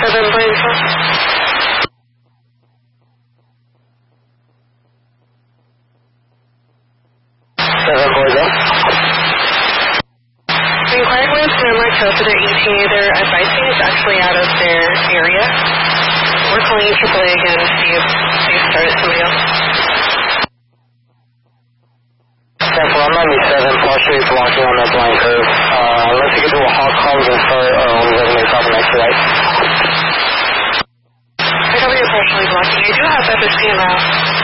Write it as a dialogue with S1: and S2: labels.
S1: 7 Brainsville.
S2: 7 Brainsville.
S1: We inquired with Memory Code for their ETA. Their advising is actually out of their area. We're calling AAA again to see if they've started somebody else.
S2: Central 97, partially blocking on that blind curve. Unless you get to a hot call, we're going to start on 11 o'clock next right.
S1: I know you're partially blocking. I do have FSP now.